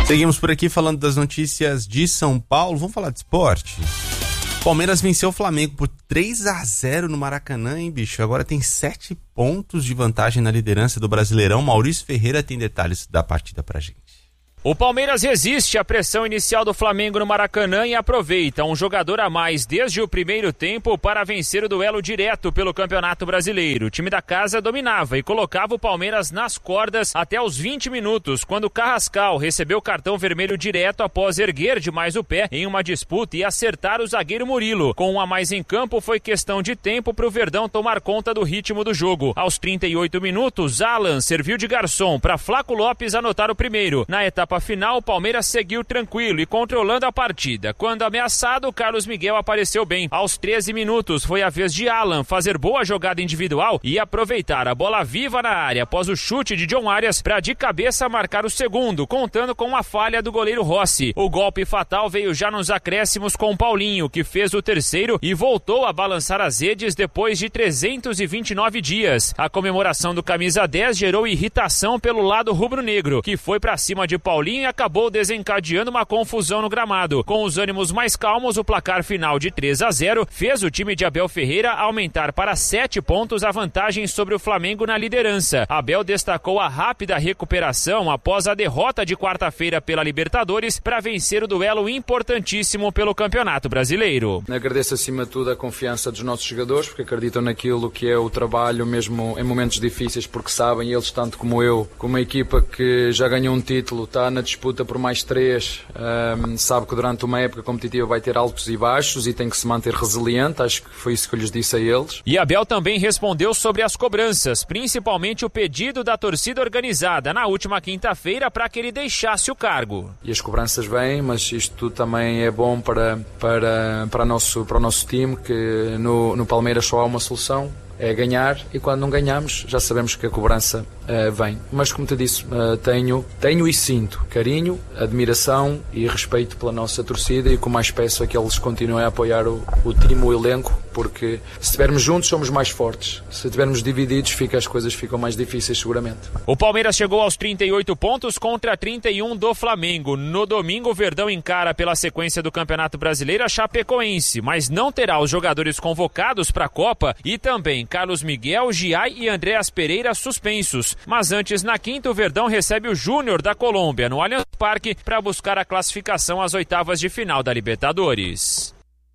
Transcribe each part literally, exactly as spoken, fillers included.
Seguimos por aqui falando das notícias de São Paulo. Vamos falar de esporte? Palmeiras venceu o Flamengo por três a zero no Maracanã, hein, bicho? Agora tem sete pontos de vantagem na liderança do Brasileirão. Maurício Ferreira tem detalhes da partida pra gente. O Palmeiras resiste à pressão inicial do Flamengo no Maracanã e aproveita um jogador a mais desde o primeiro tempo para vencer o duelo direto pelo Campeonato Brasileiro. O time da casa dominava e colocava o Palmeiras nas cordas até os vinte minutos, quando Carrascal recebeu cartão vermelho direto após erguer demais o pé em uma disputa e acertar o zagueiro Murilo. Com um a mais em campo, foi questão de tempo para o Verdão tomar conta do ritmo do jogo. Aos trinta e oito minutos, Alan serviu de garçom para Flaco Lopes anotar o primeiro. Na etapa final, o Palmeiras seguiu tranquilo e controlando a partida. Quando ameaçado, Carlos Miguel apareceu bem. Aos treze minutos, foi a vez de Alan fazer boa jogada individual e aproveitar a bola viva na área após o chute de John Arias para de cabeça marcar o segundo, contando com uma falha do goleiro Rossi. O golpe fatal veio já nos acréscimos com Paulinho, que fez o terceiro e voltou a balançar as redes depois de trezentos e vinte e nove dias. A comemoração do camisa dez gerou irritação pelo lado rubro-negro, que foi para cima de Paulinho e acabou desencadeando uma confusão no gramado. Com os ânimos mais calmos, o placar final de três a zero fez o time de Abel Ferreira aumentar para sete pontos a vantagem sobre o Flamengo na liderança. Abel destacou a rápida recuperação após a derrota de quarta-feira pela Libertadores para vencer o duelo importantíssimo pelo Campeonato Brasileiro. Agradeço acima de tudo a confiança dos nossos jogadores, porque acreditam naquilo que é o trabalho mesmo em momentos difíceis, porque sabem, eles tanto como eu, como a equipa que já ganhou um título, está na disputa por mais três, um, sabe que durante uma época competitiva vai ter altos e baixos e tem que se manter resiliente. Acho que foi isso que eu lhes disse a eles. E Abel também respondeu sobre as cobranças, principalmente o pedido da torcida organizada na última quinta-feira para que ele deixasse o cargo. E as cobranças vêm, mas isto tudo também é bom para, para, para, nosso, para o nosso time, que no, no Palmeiras só há uma solução, é ganhar, e quando não ganhamos já sabemos que a cobrança uh, vem. Mas como te disse, uh, tenho, tenho e sinto carinho, admiração e respeito pela nossa torcida, e o que mais peço é que eles continuem a apoiar o, o time, o elenco, porque se estivermos juntos somos mais fortes, se estivermos divididos fica, as coisas ficam mais difíceis seguramente. O Palmeiras chegou aos trinta e oito pontos contra trinta e um do Flamengo. No domingo o Verdão encara pela sequência do Campeonato Brasileiro a Chapecoense, mas não terá os jogadores convocados para a Copa e também Carlos Miguel, Giai e Andréas Pereira suspensos. Mas antes, na quinta, o Verdão recebe o Júnior da Colômbia no Allianz Parque para buscar a classificação às oitavas de final da Libertadores.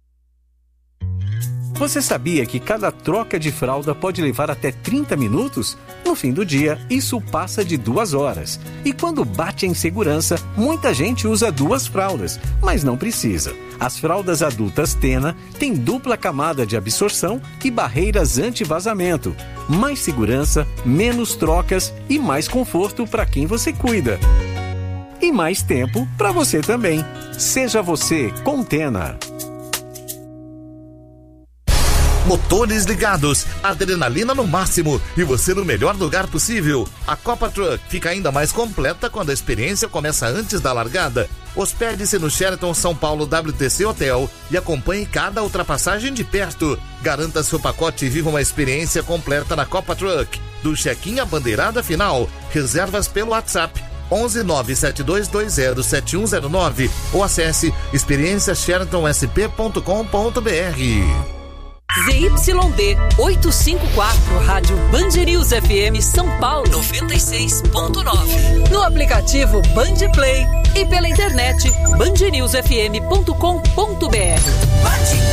Você sabia que cada troca de fralda pode levar até trinta minutos? No fim do dia, isso passa de duas horas. E quando bate a insegurança, muita gente usa duas fraldas, mas não precisa. As fraldas adultas Tena têm dupla camada de absorção e barreiras anti-vazamento. Mais segurança, menos trocas e mais conforto para quem você cuida. E mais tempo para você também. Seja você com Tena. Motores ligados, adrenalina no máximo e você no melhor lugar possível. A Copa Truck fica ainda mais completa quando a experiência começa antes da largada. Hospede-se no Sheraton São Paulo W T C Hotel e acompanhe cada ultrapassagem de perto. Garanta seu pacote e viva uma experiência completa na Copa Truck. Do check-in à bandeirada final. Reservas pelo WhatsApp onze nove sete dois dois zero sete um zero nove ou acesse experiência sheraton s p ponto com ponto b r. Z Y D oitocentos e cinquenta e quatro, Rádio Band News F M São Paulo noventa e seis ponto nove. No aplicativo Band Play e pela internet band news f m ponto com ponto b r.